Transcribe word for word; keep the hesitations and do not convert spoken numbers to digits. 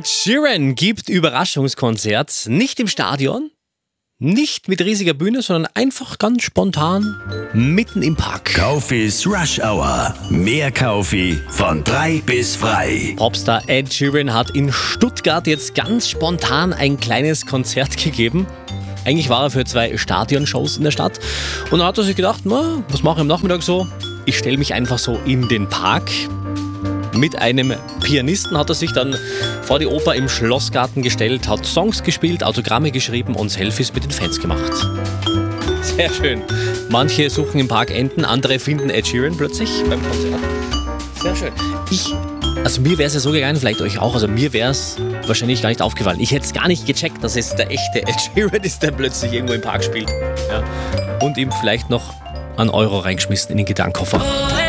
Ed Sheeran gibt Überraschungskonzert, nicht im Stadion, nicht mit riesiger Bühne, sondern einfach ganz spontan mitten im Park. Kaufis Rush Hour. Mehr Kaufi von drei bis frei. Popstar Ed Sheeran hat in Stuttgart jetzt ganz spontan ein kleines Konzert gegeben. Eigentlich war er für zwei Stadionshows in der Stadt. Und dann hat er sich gedacht, na, was mache ich am Nachmittag so? Ich stelle mich einfach so in den Park. Mit einem Pianisten hat er sich dann vor die Oper im Schlossgarten gestellt, hat Songs gespielt, Autogramme geschrieben und Selfies mit den Fans gemacht. Sehr schön. Manche suchen im Park Enten, andere finden Ed Sheeran plötzlich beim Konzert. Sehr schön. Ich, also mir wäre es ja so gegangen, vielleicht euch auch, also mir wäre es wahrscheinlich gar nicht aufgefallen. Ich hätte es gar nicht gecheckt, dass es der echte Ed Sheeran ist, der plötzlich irgendwo im Park spielt. Ja. Und ihm vielleicht noch einen Euro reingeschmissen in den Gedankenkoffer.